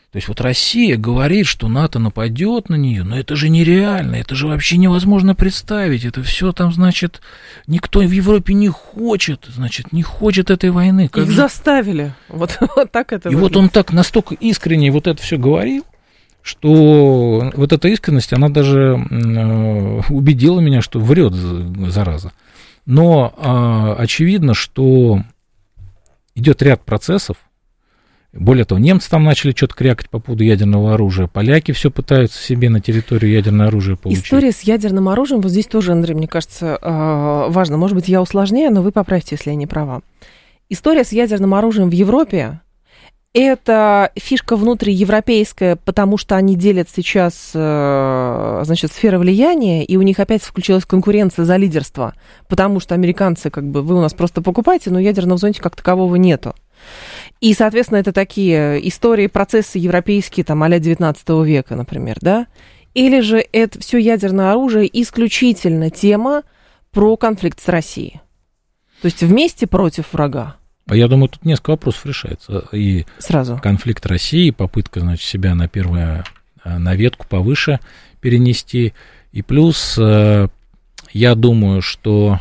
То есть вот Россия говорит, что НАТО нападет на нее, но это же нереально, это же вообще невозможно представить, это все там, значит, никто в Европе не хочет, значит, не хочет этой войны. Их заставили, вот так это выглядит. Вот он так настолько искренне вот это все говорил, что вот эта искренность, она даже убедила меня, что врет, зараза. Но очевидно, что идет ряд процессов. Более того, немцы там начали что-то крякать по поводу ядерного оружия, поляки все пытаются себе на территорию ядерное оружие получить. История с ядерным оружием, вот здесь тоже, Андрей, мне кажется, важно. Может быть, я усложняю, но вы поправьте, если я не права. История с ядерным оружием в Европе – это фишка внутриевропейская, потому что они делят сейчас, значит, сферы влияния, и у них опять включилась конкуренция за лидерство, потому что американцы, как бы, вы у нас просто покупаете, но ядерного зонтика как такового нету. И, соответственно, это такие истории, процессы европейские, там, а-ля 19 века, например, да? Или же это все ядерное оружие исключительно тема про конфликт с Россией? То есть вместе против врага? Я думаю, тут несколько вопросов решается. И сразу конфликт России, попытка, значит, себя на ветку повыше перенести. И плюс, я думаю, что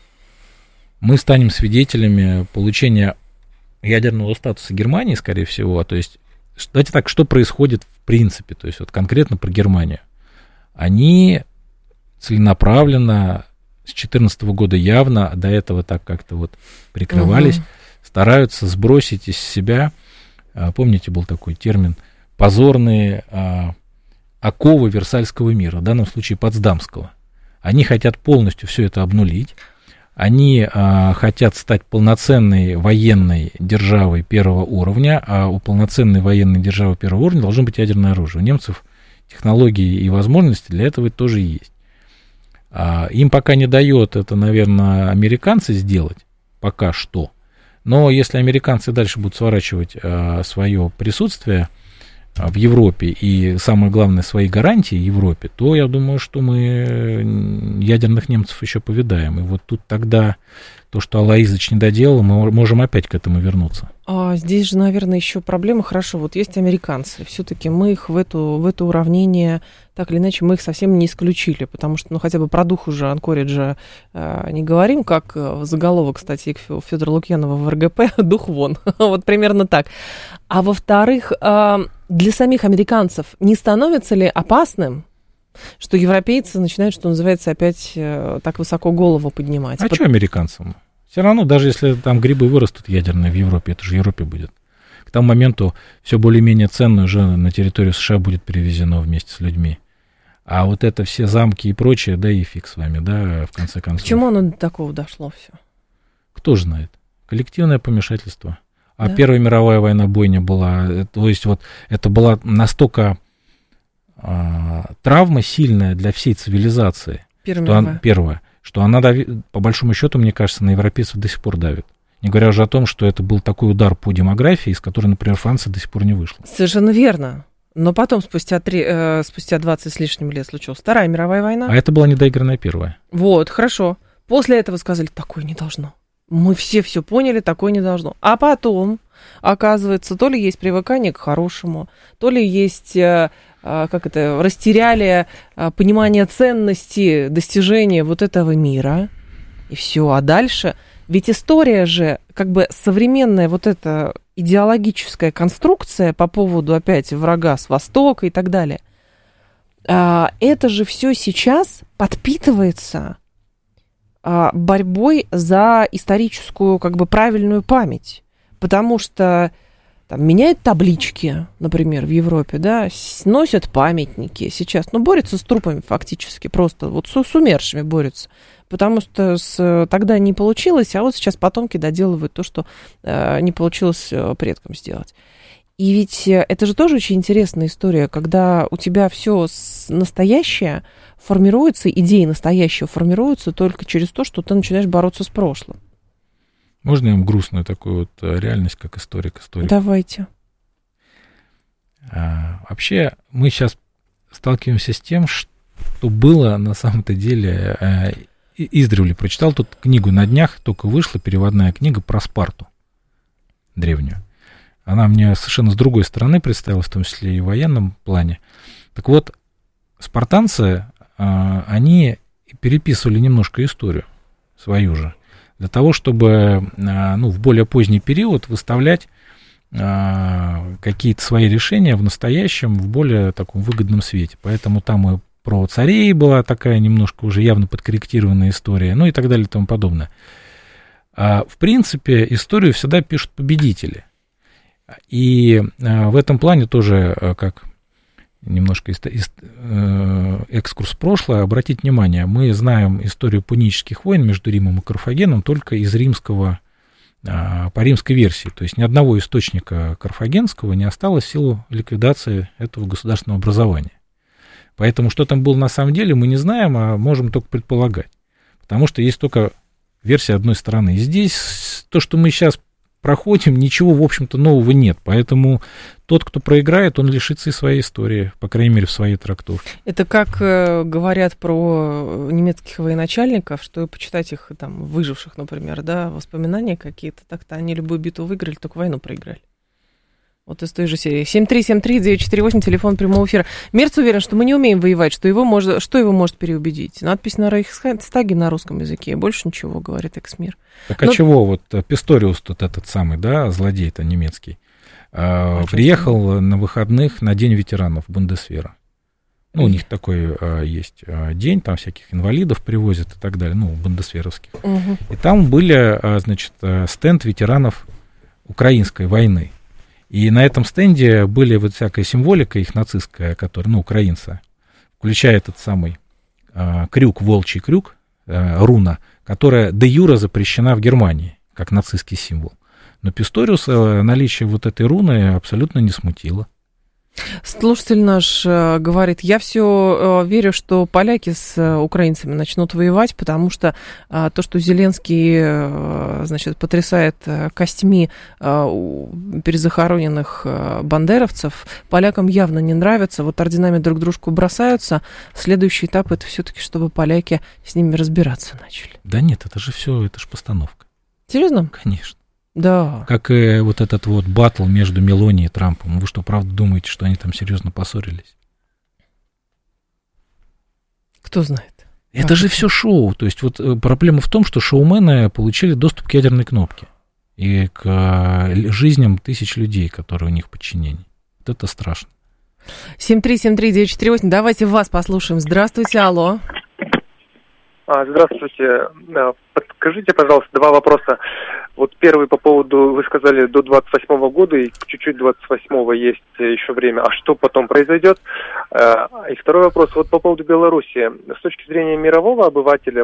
мы станем свидетелями получения ядерного статуса Германии, скорее всего. То есть, давайте так, что происходит в принципе, то есть вот конкретно про Германию. Они целенаправленно с 2014 года явно, до этого так как-то вот прикрывались, стараются сбросить из себя, помните, был такой термин, позорные оковы Версальского мира, в данном случае Потсдамского. Они хотят полностью все это обнулить. Они хотят стать полноценной военной державой первого уровня, а у полноценной военной державы первого уровня должно быть ядерное оружие. У немцев технологии и возможности для этого тоже есть. Им пока не дает это, наверное, американцы сделать, пока что. Но если американцы дальше будут сворачивать свое присутствие в Европе и, самое главное, свои гарантии Европе, то я думаю, что мы ядерных немцев еще повидаем. И вот тут тогда то, что Алоизович не доделал, мы можем опять к этому вернуться. Здесь же, наверное, еще проблема. Хорошо, вот есть американцы. Все-таки мы их в это уравнение, так или иначе, мы их совсем не исключили, потому что, ну, хотя бы про дух уже Анкориджа не говорим, как заголовок статьи Федора Лукьянова в РГП «Дух вон». Вот примерно так. А во-вторых, для самих американцев не становится ли опасным, что европейцы начинают, что называется, опять так высоко голову поднимать? А что американцам? Все равно, даже если там грибы вырастут ядерные в Европе, это же в Европе будет. К тому моменту все более-менее ценное уже на территорию США будет перевезено вместе с людьми. А вот это все замки и прочее, да и фиг с вами, да, в конце концов. Почему оно до такого дошло все? Кто же знает? Коллективное помешательство. А да? Первая мировая война бойня была, то есть вот это была настолько травма сильная для всей цивилизации, первая, что она, по большому счету, мне кажется, на европейцев до сих пор давит. Не говоря уже о том, что это был такой удар по демографии, из которой, например, Франция до сих пор не вышла. Совершенно верно. Но потом, спустя 20 с лишним лет, случилась Вторая мировая война. А это была недоигранная первая. Вот, хорошо. После этого сказали, такое не должно. Мы все поняли, такое не должно. А потом, оказывается, то ли есть привыкание к хорошему, то ли есть, растеряли понимание ценности достижения вот этого мира. И все. А дальше... Ведь история же, как бы современная вот эта идеологическая конструкция по поводу опять врага с Востока и так далее, это же все сейчас подпитывается борьбой за историческую, как бы, правильную память. Потому что там меняют таблички, например, в Европе, да, сносят памятники сейчас, борются с трупами фактически, просто вот с умершими борются. Потому что тогда не получилось, а вот сейчас потомки доделывают то, что не получилось предкам сделать. И ведь это же тоже очень интересная история, когда у тебя все настоящее формируется, идеи настоящего формируются только через то, что ты начинаешь бороться с прошлым. Можно я вам грустную такую вот реальность, как историк? Давайте. Вообще, мы сейчас сталкиваемся с тем, что было на самом-то деле... Издревле прочитал тут книгу на днях, только вышла переводная книга про Спарту древнюю. Она мне совершенно с другой стороны представилась, в том числе и в военном плане. Так вот, спартанцы, они переписывали немножко историю свою же, для того, чтобы в более поздний период выставлять какие-то свои решения в настоящем, в более таком выгодном свете. Поэтому там и про царей была такая немножко уже явно подкорректированная история, ну и так далее и тому подобное. В принципе, историю всегда пишут победители. И в этом плане тоже, как немножко экскурс в прошлое, обратите внимание, мы знаем историю пунических войн между Римом и Карфагеном только из римского, по римской версии. То есть ни одного источника карфагенского не осталось в силу ликвидации этого государственного образования. Поэтому что там было на самом деле, мы не знаем, а можем только предполагать. Потому что есть только версия одной стороны. И здесь то, что мы сейчас проходим, ничего, в общем-то, нового нет. Поэтому тот, кто проиграет, он лишится и своей истории, по крайней мере, в своей трактовке. Это как говорят про немецких военачальников, что почитать их, там, выживших, например, да, воспоминания какие-то, так-то они любую битву выиграли, только войну проиграли. Вот из той же серии. 7373948, телефон прямого эфира. Мерц уверен, что мы не умеем воевать, что его может переубедить. Надпись на Рейхстаге на русском языке. Больше ничего, говорит Эксмир. Так а чего? Вот Писториус тут этот самый, да, злодей-то немецкий, приехал на выходных на День ветеранов Бундесвера. Ну, у них такой есть день, там всяких инвалидов привозят и так далее, ну, бундесверовских. Угу. И там были, значит, стенд ветеранов украинской войны. И на этом стенде были вот всякая символика их нацистская, которая, украинца, включая этот самый крюк, волчий крюк, руна, которая де юре запрещена в Германии, как нацистский символ. Но Писториуса наличие вот этой руны абсолютно не смутило. Слушатель наш говорит, я все верю, что поляки с украинцами начнут воевать, потому что то, что Зеленский, значит, потрясает костьми перезахороненных бандеровцев, полякам явно не нравится. Вот орденами друг дружку бросаются. Следующий этап — это все-таки, чтобы поляки с ними разбираться начали. Да нет, это же все, это же постановка. Серьезно? Конечно. Да. Как и вот этот вот баттл между Мелони и Трампом. Вы что, правда думаете, что они там серьезно поссорились? Кто знает. Это же все шоу. То есть вот проблема в том, что шоумены получили доступ к ядерной кнопке и к жизням тысяч людей, которые у них в подчинении. Вот это страшно. 7373948. Давайте вас послушаем. Здравствуйте, алло. Здравствуйте. Подскажите, пожалуйста, два вопроса. Вот первый по поводу, вы сказали, до 28 года, и чуть-чуть 28-го есть еще время. А что потом произойдет? И второй вопрос, вот по поводу Беларуси. С точки зрения мирового обывателя,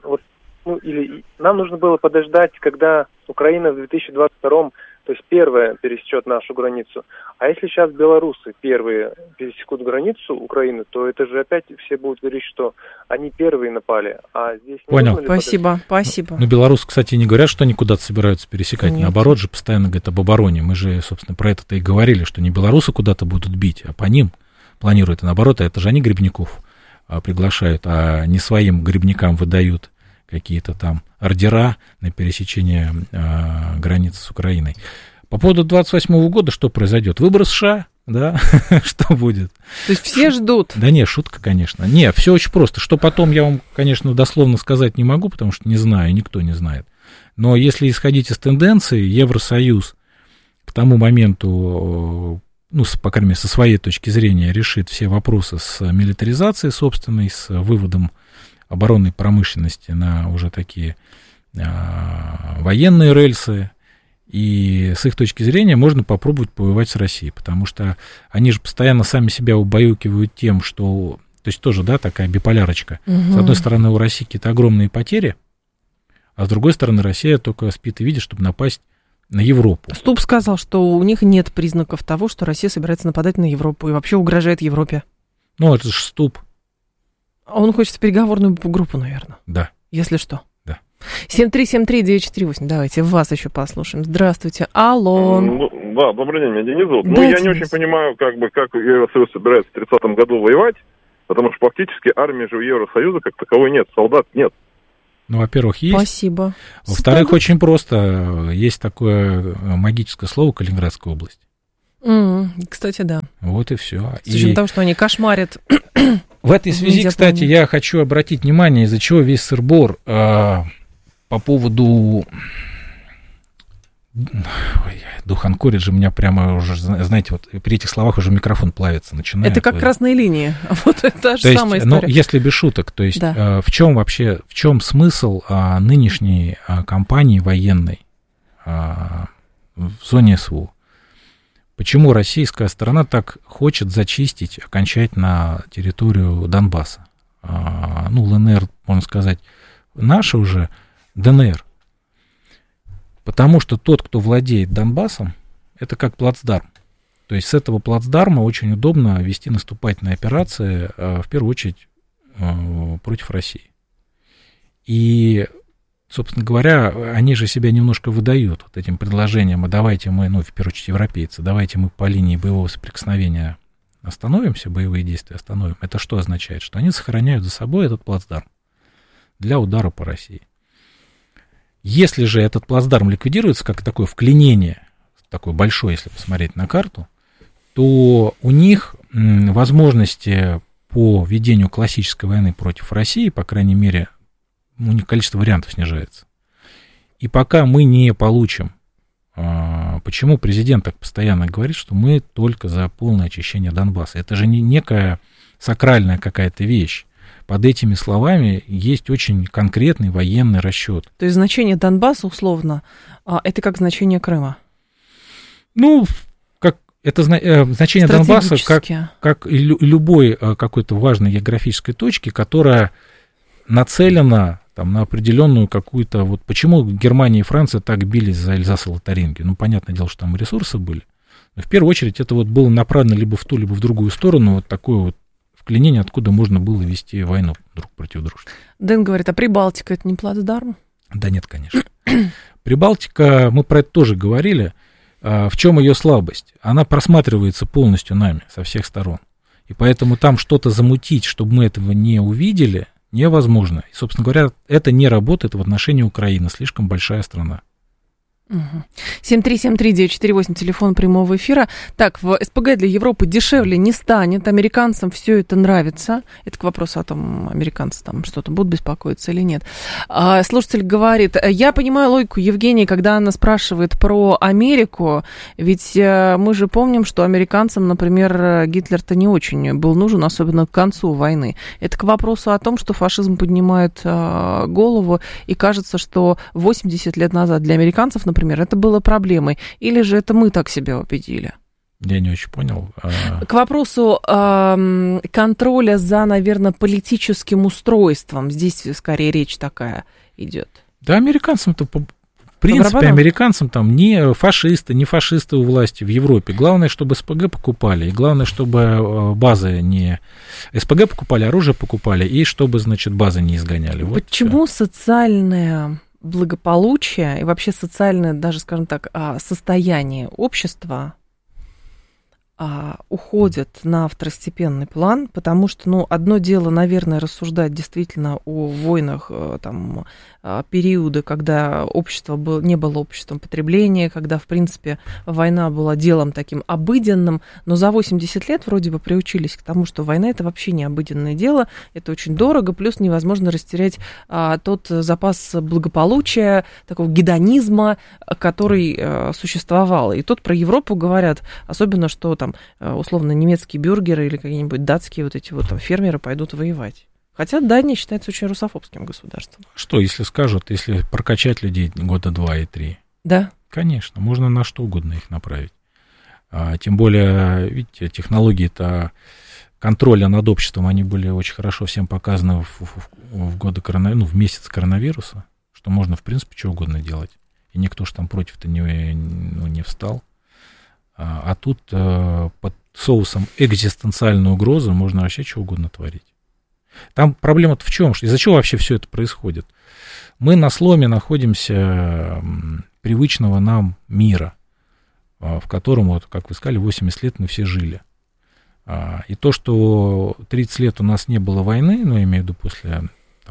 или нам нужно было подождать, когда Украина в 2022-м, то есть первая пересечет нашу границу. А если сейчас белорусы первые пересекут границу Украины, то это же опять все будут говорить, что они первые напали. А здесь не Понял. Спасибо, спасибо. Ну, белорусы, кстати, не говорят, что они куда-то собираются пересекать. Нет. Наоборот же постоянно говорят об обороне. Мы же, собственно, про это-то и говорили, что не белорусы куда-то будут бить, а по ним планируют. И наоборот, это же они грибников приглашают, а не своим грибникам выдают какие-то там ордера на пересечение границы с Украиной. По поводу 28 года что произойдет? Выбор США, да? Что будет? То есть все ждут? Да не, шутка, конечно. Не, все очень просто. Что потом, я вам, конечно, дословно сказать не могу, потому что не знаю, никто не знает. Но если исходить из тенденции, Евросоюз к тому моменту, по крайней мере, со своей точки зрения, решит все вопросы с милитаризацией собственной, с выводом оборонной промышленности на уже такие военные рельсы, и с их точки зрения можно попробовать повоевать с Россией, потому что они же постоянно сами себя убаюкивают тем, что, то есть тоже, да, такая биполярочка. С одной стороны, у России какие-то огромные потери, а с другой стороны, Россия только спит и видит, чтобы напасть на Европу. Ступ сказал, что у них нет признаков того, что Россия собирается нападать на Европу и вообще угрожает Европе. Ну, это же Ступ. Он хочет в переговорную группу, наверное. Да. Если что. Да. 7373948. Давайте вас еще послушаем. Здравствуйте. Алло. Да, добрый день, меня Денис зовут. Да, я Денис. не очень понимаю, как Евросоюз собирается в 30-м году воевать, потому что фактически армии же у Евросоюза как таковой нет, солдат нет. Ну, во-первых, есть. Спасибо. Во-вторых, очень просто. Есть такое магическое слово «Калининградская область». Кстати, да. Вот и все. С учетом того, что они кошмарят. В этой связи, кстати, я хочу обратить внимание, из-за чего весь сыр-бор по поводу... Духанкоридж у меня прямо уже, знаете, вот при этих словах уже микрофон плавится, начинает. Это как красные линии, вот это та же самая история. Ну, если без шуток, то есть в чем смысл нынешней кампании военной в зоне СВО? Почему российская сторона так хочет зачистить окончательно территорию Донбасса? Ну, ЛНР, можно сказать, наша уже, ДНР. Потому что тот, кто владеет Донбассом, это как плацдарм. То есть с этого плацдарма очень удобно вести наступательные операции, в первую очередь, против России. И, собственно говоря, они же себя немножко выдают вот этим предложением, а давайте мы, ну, в первую очередь, европейцы, давайте мы по линии боевого соприкосновения остановимся, боевые действия остановим. Это что означает? Что они сохраняют за собой этот плацдарм для удара по России. Если же этот плацдарм ликвидируется, как такое вклинение, такое большое, если посмотреть на карту, то у них возможности по ведению классической войны против России, по крайней мере, у них количество вариантов снижается. И пока мы не получим, почему президент так постоянно говорит, что мы только за полное очищение Донбасса. Это же не некая сакральная какая-то вещь. Под этими словами есть очень конкретный военный расчет. То есть значение Донбасса, условно, это как значение Крыма? Ну, как это значение Донбасса, как и любой какой-то важной географической точки, которая нацелена там, на определенную какую-то... Вот почему Германия и Франция так бились за Эльзас и Лотарингию? Ну, понятное дело, что там ресурсы были. Но в первую очередь это вот было направлено либо в ту, либо в другую сторону, вот такое вот вклинение, откуда можно было вести войну друг против друга. Дэн говорит, а Прибалтика это не плацдарм? Да нет, конечно. Прибалтика, мы про это тоже говорили. В чем ее слабость? Она просматривается полностью нами со всех сторон. И поэтому там что-то замутить, чтобы мы этого не увидели, невозможно. И, собственно говоря, это не работает в отношении Украины. Слишком большая страна. 7373948, телефон прямого эфира. Так, в СПГ для Европы дешевле не станет. Американцам все это нравится. Это к вопросу о том, американцы там что-то будут беспокоиться или нет. Слушатель говорит, я понимаю логику Евгении, когда она спрашивает про Америку, ведь мы же помним, что американцам, например, Гитлер-то не очень был нужен, особенно к концу войны. Это к вопросу о том, что фашизм поднимает голову, и кажется, что 80 лет назад для американцев, например, это было проблемой, или же это мы так себя убедили? Я не очень понял. К вопросу контроля за, наверное, политическим устройством. Здесь скорее речь такая идет. Да, американцам-то, в принципе, американцам там не фашисты у власти в Европе. Главное, чтобы СПГ покупали, и главное, чтобы базы не... СПГ покупали, оружие покупали, и чтобы, значит, базы не изгоняли. Вот почему социальное благополучие и вообще социальное, даже, скажем так, состояние общества уходят на второстепенный план, потому что, ну, одно дело, наверное, рассуждать действительно о войнах, там, периоды, когда общество не было обществом потребления, когда, в принципе, война была делом таким обыденным, но за 80 лет вроде бы приучились к тому, что война – это вообще не обыденное дело, это очень дорого, плюс невозможно растерять тот запас благополучия, такого гедонизма, который существовал. И тут про Европу говорят, особенно, что там, условно, немецкие бюргеры или какие-нибудь датские вот эти вот там фермеры пойдут воевать. Хотя Дания считается очень русофобским государством. Что, если скажут, если прокачать людей года 2 и 3? Да. Конечно, можно на что угодно их направить. Тем более, видите, технологии-то контроля над обществом, они были очень хорошо всем показаны в годы в месяц коронавируса, что можно, в принципе, что угодно делать. И никто же там против-то не встал. А тут под соусом экзистенциальной угрозы можно вообще что угодно творить. Там проблема-то в чем? Из-за чего вообще все это происходит? Мы на сломе находимся привычного нам мира, в котором, вот, как вы сказали, 80 лет мы все жили. И то, что 30 лет у нас не было войны, ну, я имею в виду после там,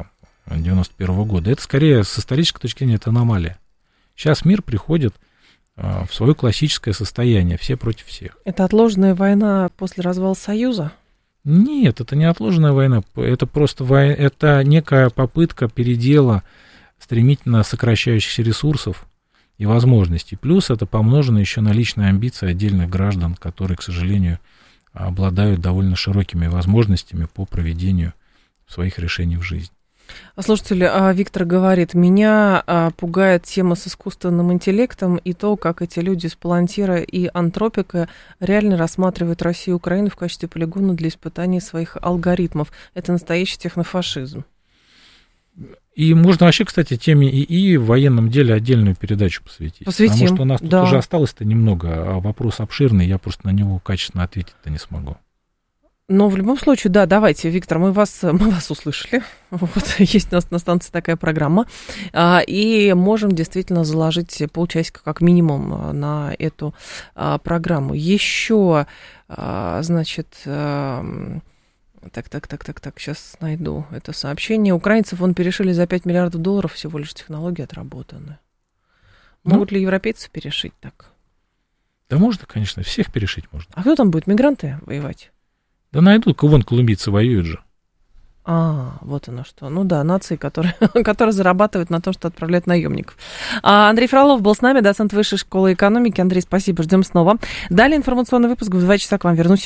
91 года. Это скорее с исторической точки зрения это аномалия. Сейчас мир приходит в свое классическое состояние, все против всех. Это отложенная война после развала Союза? Нет, это не отложенная война, это просто это некая попытка передела стремительно сокращающихся ресурсов и возможностей. Плюс это помножено еще на личные амбиции отдельных граждан, которые, к сожалению, обладают довольно широкими возможностями по проведению своих решений в жизни. Слушатель Виктор говорит, меня пугает тема с искусственным интеллектом и то, как эти люди с Палантира и Антропика реально рассматривают Россию и Украину в качестве полигона для испытания своих алгоритмов. Это настоящий технофашизм. И можно вообще, кстати, теме ИИ в военном деле отдельную передачу посвятить. Посвятим, потому что у нас тут уже осталось-то немного, а вопрос обширный, я просто на него качественно ответить-то не смогу. Но в любом случае, да, давайте, Виктор, мы вас услышали. Вот, есть у нас на станции такая программа. И можем действительно заложить полчасика как минимум на эту программу. Еще, значит, так, сейчас найду это сообщение. Украинцев перешили за $5 миллиардов, всего лишь технологии отработаны. Могут ли европейцы перешить так? Да можно, конечно, всех перешить можно. А кто там будет, мигранты воевать? Да найдут, вон колумбийцы воюют же. Вот оно что. Ну да, нации, которые зарабатывают на том, что отправляют наемников. Андрей Фролов был с нами, доцент Высшей школы экономики. Андрей, спасибо, ждем снова. Далее информационный выпуск, в 2 часа к вам вернусь.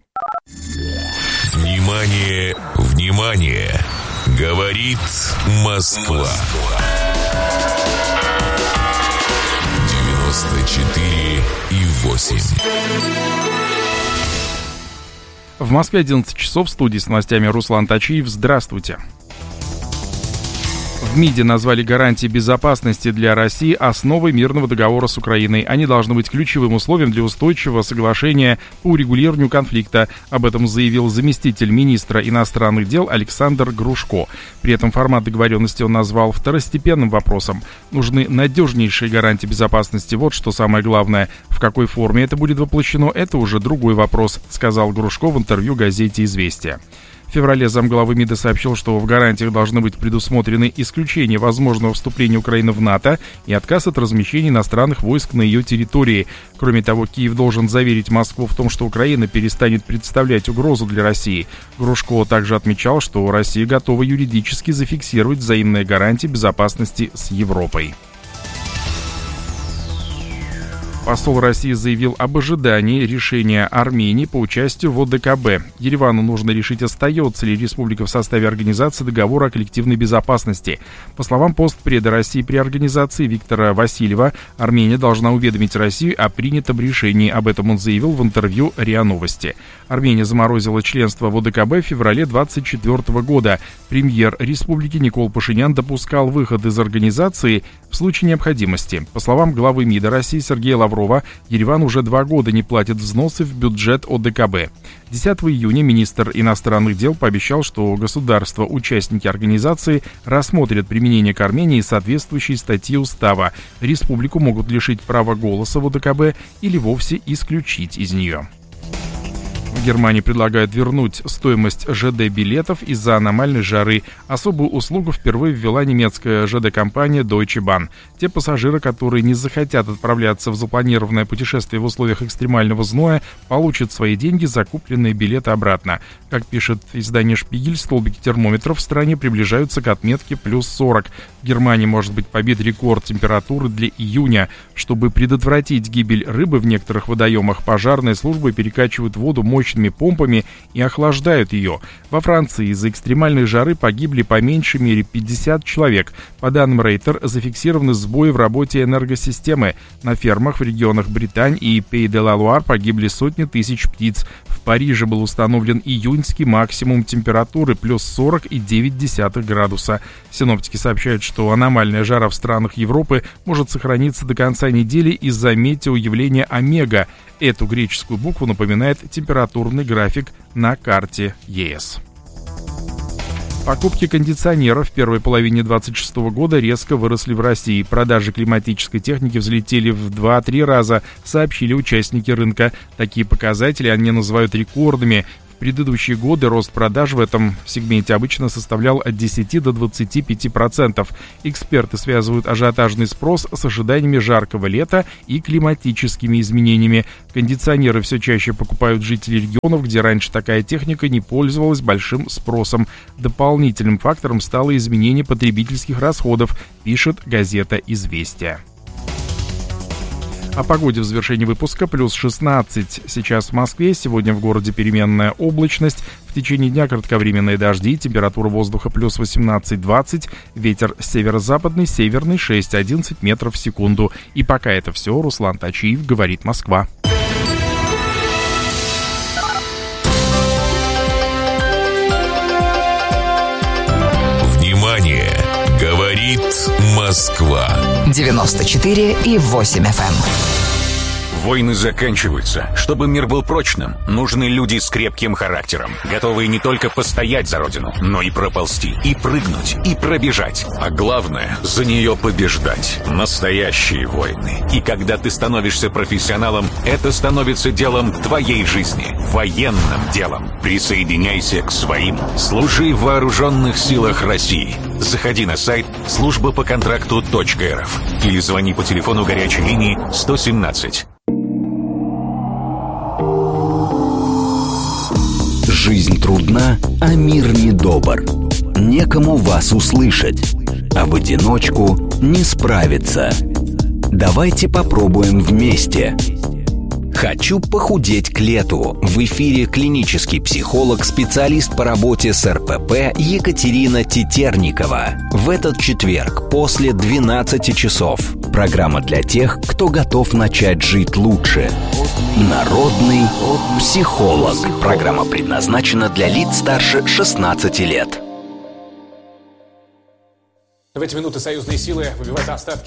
Внимание, внимание! Говорит Москва. 94,8. В Москве 11 часов, в студии с новостями Руслан Тачиев. Здравствуйте. В МИДе назвали гарантии безопасности для России основой мирного договора с Украиной. Они должны быть ключевым условием для устойчивого соглашения по урегулированию конфликта. Об этом заявил заместитель министра иностранных дел Александр Грушко. При этом формат договоренности он назвал второстепенным вопросом. Нужны надежнейшие гарантии безопасности. Вот что самое главное. В какой форме это будет воплощено, это уже другой вопрос, сказал Грушко в интервью газете «Известия». В феврале замглавы МИДа сообщил, что в гарантиях должны быть предусмотрены исключение возможного вступления Украины в НАТО и отказ от размещения иностранных войск на ее территории. Кроме того, Киев должен заверить Москву в том, что Украина перестанет представлять угрозу для России. Грушко также отмечал, что Россия готова юридически зафиксировать взаимные гарантии безопасности с Европой. Посол России заявил об ожидании решения Армении по участию в ОДКБ. Еревану нужно решить, остается ли республика в составе организации договора о коллективной безопасности. По словам постпреда России при организации Виктора Васильева, Армения должна уведомить Россию о принятом решении. Об этом он заявил в интервью РИА Новости. Армения заморозила членство в ОДКБ в феврале 2024 года. Премьер республики Никол Пашинян допускал выход из организации в случае необходимости. По словам главы МИДа России Сергея Лаврова, Ереван уже 2 года не платит взносы в бюджет ОДКБ. 10 июня министр иностранных дел пообещал, что государства-участники организации рассмотрят применение к Армении соответствующей статьи устава. Республику могут лишить права голоса в ОДКБ или вовсе исключить из нее. В Германии предлагают вернуть стоимость ЖД-билетов из-за аномальной жары. Особую услугу впервые ввела немецкая ЖД-компания Deutsche Bahn. Те пассажиры, которые не захотят отправляться в запланированное путешествие в условиях экстремального зноя, получат свои деньги за купленные билеты обратно. Как пишет издание «Шпигель», столбики термометров в стране приближаются к отметке плюс 40. В Германии может быть побит рекорд температуры для июня. Чтобы предотвратить гибель рыбы в некоторых водоемах, пожарные службы перекачивают воду мощными помпами и охлаждают ее. Во Франции из-за экстремальной жары погибли по меньшей мере 50 человек. По данным Рейтер, зафиксированы сбои в работе энергосистемы. На фермах в регионах Британь и Пей-де-ла-Луар погибли сотни тысяч птиц. В Париже был установлен июньский максимум температуры плюс 40,9 градуса. Синоптики сообщают, что аномальная жара в странах Европы может сохраниться до конца недели из-за метеоявления Омега. Эту греческую букву напоминает температурный график на карте ЕС. Покупки кондиционеров в первой половине 2026 года резко выросли в России. Продажи климатической техники взлетели в 2-3 раза, сообщили участники рынка. Такие показатели они называют рекордными. В В предыдущие годы рост продаж в этом сегменте обычно составлял от 10 до 25%. Эксперты связывают ажиотажный спрос с ожиданиями жаркого лета и климатическими изменениями. Кондиционеры все чаще покупают жители регионов, где раньше такая техника не пользовалась большим спросом. Дополнительным фактором стало изменение потребительских расходов, пишет газета «Известия». О погоде в завершении выпуска. Плюс 16 сейчас в Москве. Сегодня в городе переменная облачность. В течение дня кратковременные дожди. Температура воздуха плюс 18-20. Ветер северо-западный, северный 6-11 метров в секунду. И пока это все. Руслан Тачиев, говорит Москва. Внимание! Говорит Москва. 94,8 FM. Войны заканчиваются. Чтобы мир был прочным, нужны люди с крепким характером, готовые не только постоять за родину, но и проползти, и прыгнуть, и пробежать. А главное, за нее побеждать. Настоящие войны. И когда ты становишься профессионалом, это становится делом твоей жизни. Военным делом. Присоединяйся к своим. Служи в вооруженных силах России. Заходи на сайт службапоконтракту.рф или звони по телефону горячей линии 117. Жизнь трудна, а мир недобр. Некому вас услышать, а в одиночку не справиться. Давайте попробуем вместе. «Хочу похудеть к лету». В эфире клинический психолог, специалист по работе с РПП Екатерина Тетерникова. В этот четверг после 12 часов. Программа для тех, кто готов начать жить лучше. Народный психолог. Программа предназначена для лиц старше 16 лет. В эти минуты союзные силы выбивают остатки